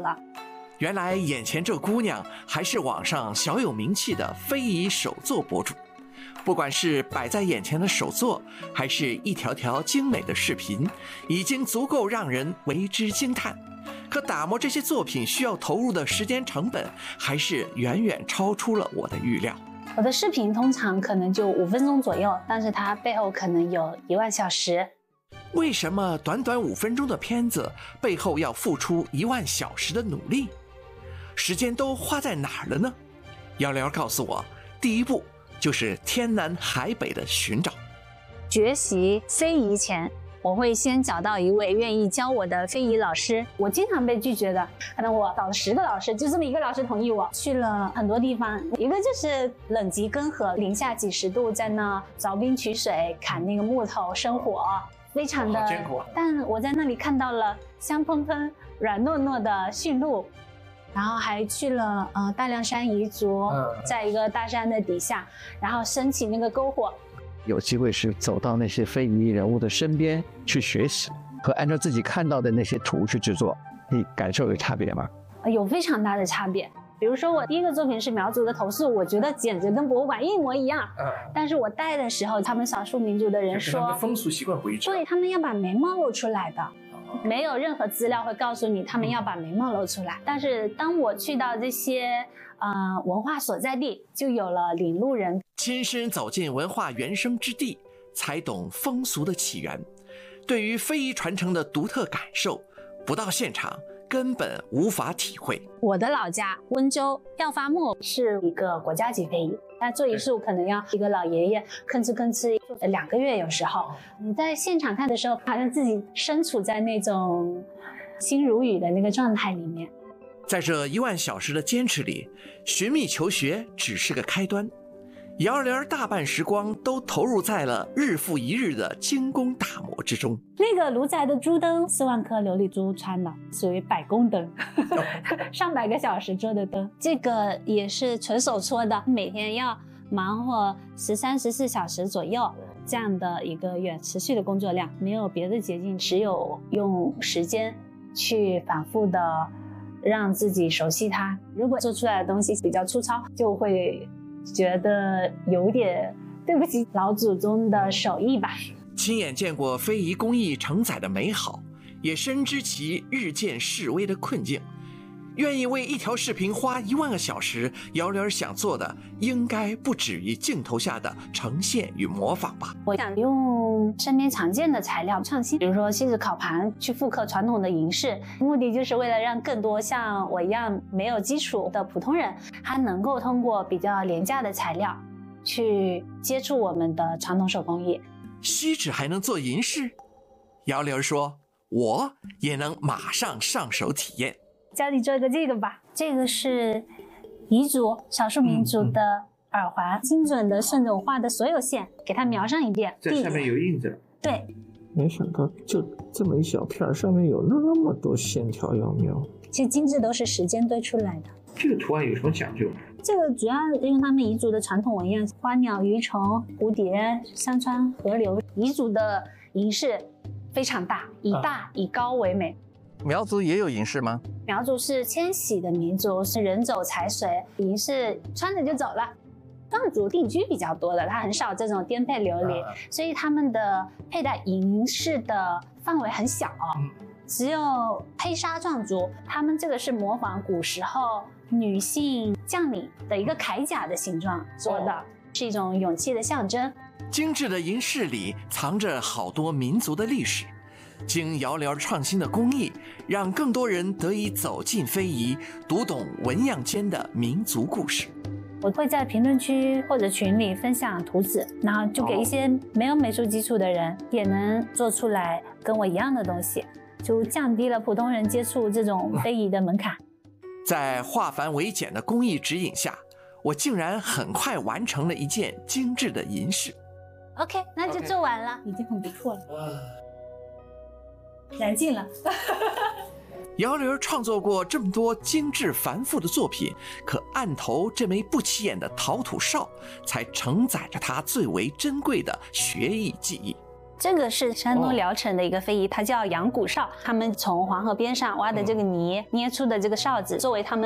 了。 原来眼前这姑娘还是网上小有名气的非遗手作博主，不管是摆在眼前的手作，还是一条条精美的视频，已经足够让人为之惊叹。可打磨这些作品需要投入的时间成本，还是远远超出了我的预料。 我的视频通常可能就5分钟左右，但是它背后可能有1万小时。 为什么短短5分钟的片子背后要付出1万小时的努力？时间都花在哪儿了呢？瑶瑶告诉我，第一步就是天南海北的寻找。 学习非遗前，我会先找到一位愿意教我的非遗老师。我经常被拒绝的，可能我找了10个老师，就这么1个老师同意我。去了很多地方，一个就是冷极根河，零下几10度，在那凿冰取水，砍那个木头生火，非常的艰苦。 但我在那里看到了香喷喷、软糯糯的驯鹿。然后还去了大凉山彝族，在一个大山的底下，然后升起那个篝火。 有机会是走到那些非遗人物的身边去学习，和按照自己看到的那些图去制作，你感受有差别吗？ 有非常大的差别。比如说我第一个作品是苗族的头饰，我觉得简直跟博物馆一模一样。但是我戴的时候，他们少数民族的人说， 他们的风俗习惯不一致， 对，他们要把眉毛露出来的。没有任何资料会告诉你他们要把眉毛露出来，但是当我去到这些文化所在地，就有了领路人， 亲身走进文化原生之地，才懂风俗的起源。对于非遗传承的独特感受，不到现场根本无法体会。 我的老家温州耀发木是一个国家级非遗，他做一束可能要一个老爷爷吭哧吭哧2个月，有时候你在现场看的时候，好像自己身处在那种心如雨的那个状态里面。 在这1万小时的坚持里，寻觅求学只是个开端。瑶儿大半时光都投入在了日复一日的精工打磨之中。 那个卢宅的珠灯4万颗琉璃珠穿的，属于百工灯，上百个小时做的灯，这个也是纯手搓的，每天要忙活13、14小时左右，这样的一个远持续的工作量，没有别的捷径，只有用时间去反复的让自己熟悉它。如果做出来的东西比较粗糙，就会觉得有点对不起老祖宗的手艺吧。 亲眼见过非遗工艺承载的美好，也深知其日渐式微的困境。愿意为一条视频花1万个小时，瑶儿想做的应该不止于镜头下的呈现与模仿吧。 我想用身边常见的材料创新，比如说锡纸烤盘去复刻传统的银饰，目的就是为了让更多像我一样没有基础的普通人，他能够通过比较廉价的材料去接触我们的传统手工艺。 锡纸还能做银饰？瑶儿说，我也能马上上手体验。 教你做一个这个吧，这个是彝族少数民族的耳环，精准的顺着我画的所有线给它描上一遍， 在上面有印子。 对， 没想到就这么一小片，上面有那么多线条要描。 其实精致都是时间堆出来的。 这个图案有什么讲究？ 这个主要用他们彝族的传统纹样，花鸟鱼虫、蝴蝶、山川河流。彝族的银饰非常大，以大以高为美。 苗族也有银饰吗？ 苗族是迁徙的民族，是人走财随，银饰穿着就走了。藏族定居比较多的，他很少这种颠沛流离，所以他们的佩戴银饰的范围很小，只有黑沙壮族，他们这个是模仿古时候女性将领的一个铠甲的形状做的，是一种勇气的象征。 精致的银饰里藏着好多民族的历史。经瑶儿创新的工艺，让更多人得以走进非遗，读懂纹样间的民族故事。 我会在评论区或者群里分享图纸，然后就给一些没有美术基础的人也能做出来跟我一样的东西，就降低了普通人接触这种非遗的门槛。 在化繁为简的工艺指引下，我竟然很快完成了一件精致的银饰。 OK， 那就做完了，已经很不错了。燃尽了。 瑶儿创作过这么多精致繁复的作品，可案头这枚不起眼的陶土哨才承载着它最为珍贵的学艺技艺。 这个是山东聊城的一个非遗，它叫阳谷哨。他们从黄河边上挖的这个泥捏出的这个哨子，作为他们